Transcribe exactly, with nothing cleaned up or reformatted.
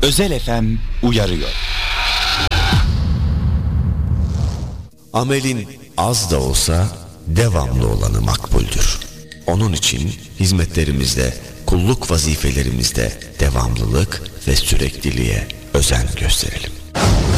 Özel F M uyarıyor. Amelin az da olsa devamlı olanı makbuldür. Onun için hizmetlerimizde, kulluk vazifelerimizde devamlılık ve sürekliliğe özen gösterelim.